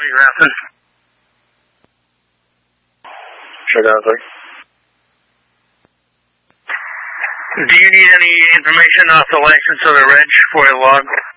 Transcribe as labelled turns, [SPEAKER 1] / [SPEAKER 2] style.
[SPEAKER 1] Grafton.
[SPEAKER 2] Check out, sir.
[SPEAKER 1] Do you need any information off the license or the reg for a log?